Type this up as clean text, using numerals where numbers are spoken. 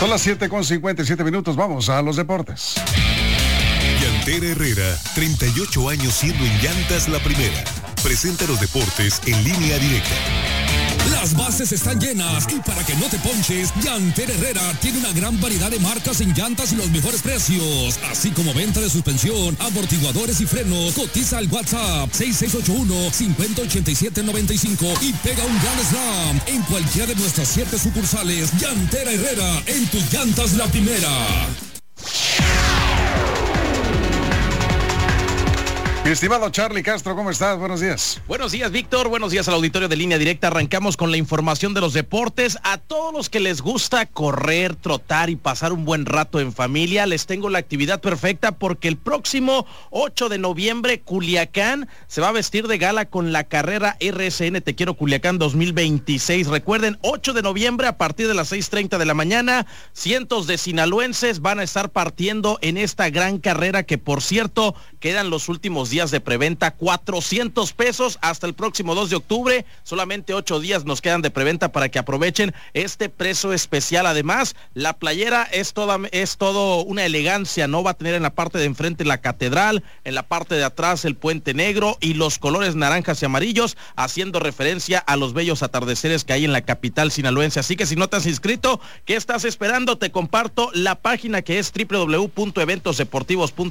Son las 7:57, vamos a los deportes. Llantera Herrera, 38 años siendo en llantas la primera. Presenta los deportes en línea directa. Las bases están llenas y para que no te ponches, Llantera Herrera tiene una gran variedad de marcas en llantas y los mejores precios, así como venta de suspensión, amortiguadores y frenos. Cotiza al WhatsApp 6681-508795 y pega un gran slam en cualquiera de nuestras 7 sucursales. Llantera Herrera, en tus llantas la primera. Mi estimado Charlie Castro, ¿cómo estás? Buenos días. Buenos días, Víctor. Buenos días al auditorio de Línea Directa. Arrancamos con la información de los deportes. A todos los que les gusta correr, trotar y pasar un buen rato en familia, les tengo la actividad perfecta porque el próximo 8 de noviembre, Culiacán se va a vestir de gala con la carrera RSN Te Quiero Culiacán 2026. Recuerden, 8 de noviembre a partir de las 6:30 de la mañana, cientos de sinaloenses van a estar partiendo en esta gran carrera que, por cierto, quedan los últimos días de preventa, 400 pesos hasta el próximo 2 de octubre, solamente 8 días nos quedan de preventa para que aprovechen este precio especial. Además, la playera es todo una elegancia, ¿no? Va a tener en la parte de enfrente la catedral, en la parte de atrás el puente negro y los colores naranjas y amarillos, haciendo referencia a los bellos atardeceres que hay en la capital sinaloense. Así que si no te has inscrito, ¿qué estás esperando? Te comparto la página que es www.eventosdeportivos.com